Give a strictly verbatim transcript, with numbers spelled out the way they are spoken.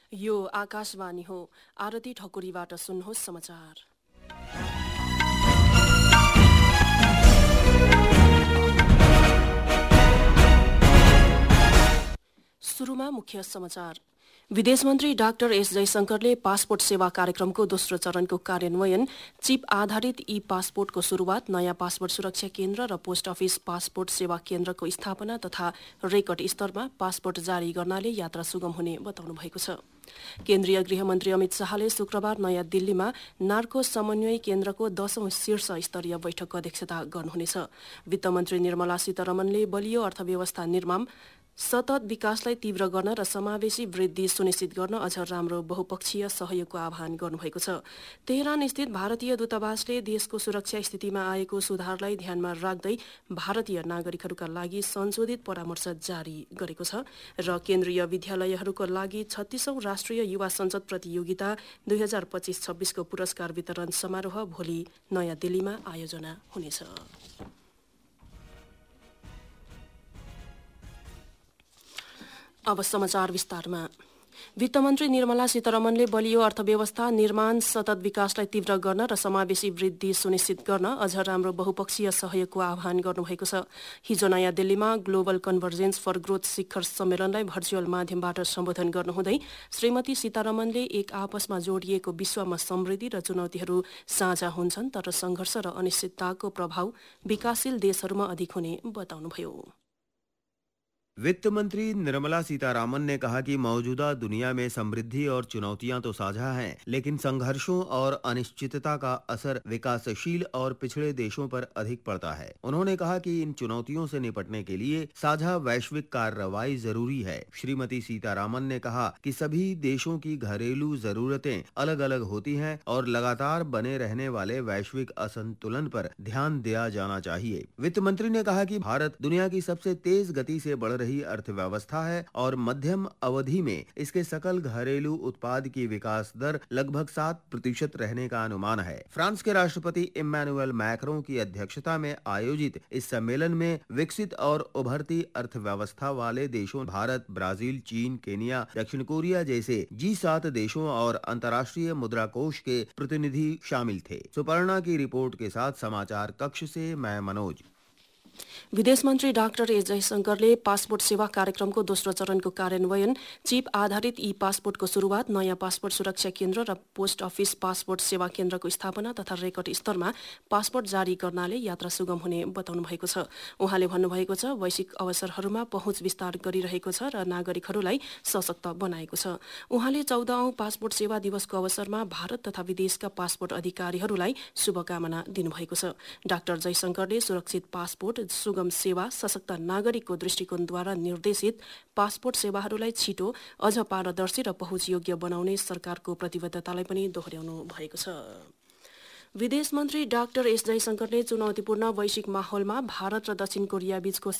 यो आकाशवाणी हो। आरती ठकुरीबाट सुन्नुहोस् समाचार। सुरुमा मुख्य समाचार। विदेश मन्त्री डाक्टर एस जयशंकरले पासपोर्ट सेवा कार्यक्रमको दोस्रो चरणको कार्यान्वयन, चिप आधारित ई पासपोर्टको शुरूआत, नयाँ पासपोर्ट सुरक्षा केन्द्र र पोस्ट अफिस पासपोर्ट सेवा केन्द्रको स्थापना तथा रेकर्ड स्तरमा पासपोर्ट जारी गर्नाले यात्रा सुगम हुने बताउनु भएको छ। केन्द्रीय गृहमन्त्री अमित शाहले शुक्रबार नयाँ दिल्लीमा नार्को समन्वय केन्द्रको दशौं शीर्ष स्तरीय बैठकको अध्यक्षता गर्नुहुनेछ। वित्तमन्त्री निर्मला सीतारमणले बलियो अर्थव्यवस्था निर्माण, सतत विकासलाई तीव्र गर्न र समावेशी वृद्धि सुनिश्चित गर्न अझ राम्रो बहुपक्षीय सहयोगको आह्वान गर्नुभएको छ। तेहरान स्थित भारतीय दूतावासले देशको सुरक्षा स्थितिमा आएको सुधारलाई ध्यानमा राख्दै भारतीय नागरिकहरूका लागि संशोधित परामर्श जारी गरेको छ र केन्द्रीय विद्यालयहरूका लागि छत्तीसौं राष्ट्रिय युवा संसद प्रतियोगिता दुई हजार पच्चीस छब्बीसको पुरस्कार वितरण समारोह भोलि नयाँ दिल्लीमा आयोजना हुनेछ। अब समाचार विस्तारमा। वित्तमन्त्री निर्मला सीतारमणले बलियो अर्थव्यवस्था निर्माण, सतत विकासलाई तीव्र गर्न र समावेशी वृद्धि सुनिश्चित गर्न अझ राम्रो बहुपक्षीय सहयोगको आह्वान गर्नुभएको छ। हिजो नयाँ दिल्लीमा ग्लोबल कन्भर्जेन्स फर ग्रोथ शिखर सम्मेलनलाई भर्चुअल माध्यमबाट सम्बोधन गर्नुहुँदै श्रीमती सीतारमणले एक आपसमा जोडिएको विश्वमा समृद्धि र चुनौतीहरू साझा हुन्छन्, तर संघर्ष र अनिश्चितताको प्रभाव विकासशील देशहरूमा अधिक हुने बताउनुभयो। वित्त मंत्री निर्मला सीतारामन ने कहा कि मौजूदा दुनिया में समृद्धि और चुनौतियां तो साझा हैं, लेकिन संघर्षों और अनिश्चितता का असर विकासशील और पिछड़े देशों पर अधिक पड़ता है। उन्होंने कहा कि इन चुनौतियों से निपटने के लिए साझा वैश्विक कार्रवाई जरूरी है। श्रीमती सीतारामन ने कहा कि सभी देशों की घरेलू जरूरतें अलग अलग होती हैं और लगातार बने रहने वाले वैश्विक असंतुलन पर ध्यान दिया जाना चाहिए। वित्त मंत्री ने कहा कि भारत दुनिया की सबसे तेज गति से बढ़ रही अर्थव्यवस्था है और मध्यम अवधि में इसके सकल घरेलू उत्पाद की विकास दर लगभग सात प्रतिशत रहने का अनुमान है। फ्रांस के राष्ट्रपति इमैनुअल मैक्रों की अध्यक्षता में आयोजित इस सम्मेलन में विकसित और उभरती अर्थव्यवस्था वाले देशों भारत, ब्राजील, चीन, केन्या, दक्षिण कोरिया जैसे जी सात देशों और अंतर्राष्ट्रीय मुद्रा कोष के प्रतिनिधि शामिल थे। सुपर्णा की रिपोर्ट के साथ समाचार कक्ष से मैं मनोज। विदेश मन्त्री डाक्टर एस जयशंकरले पासपोर्ट सेवा कार्यक्रमको दोस्रो चरणको कार्यान्वयन, चिप आधारित ई पासपोर्टको शुरूआत, नयाँ पासपोर्ट सुरक्षा केन्द्र र पोस्ट अफिस पासपोर्ट सेवा केन्द्रको स्थापना तथा रेकर्ड स्तरमा पासपोर्ट जारी गर्नाले यात्रा सुगम हुने बताउनु भएको छ। उहाँले भन्नुभएको छ, वैश्विक अवसरहरूमा पहुँच विस्तार गरिरहेको छ र नागरिकहरूलाई सशक्त बनाएको छ। उहाँले चौधौं पासपोर्ट सेवा दिवसको अवसरमा भारत तथा विदेशका पासपोर्ट अधिकारीहरूलाई शुभकामना दिनुभएको छ। डाक्टर जयशंकरले सुरक्षित पासपोर्ट, सुगम सेवा, सशक्त नागरिकको दृष्टिकोणद्वारा निर्देशित पासपोर्ट सेवाहरूलाई छिटो, अझ पारदर्शी र पहुँचयोग्य बनाउने सरकारको प्रतिबद्धतालाई पनि दोहोर्याउनु भएको छ। विदेश मन्त्री डाक्टर एस जयशंकरले चुनौतीपूर्ण वैश्विक माहौलमा भारत र दक्षिण कोरिया बीचको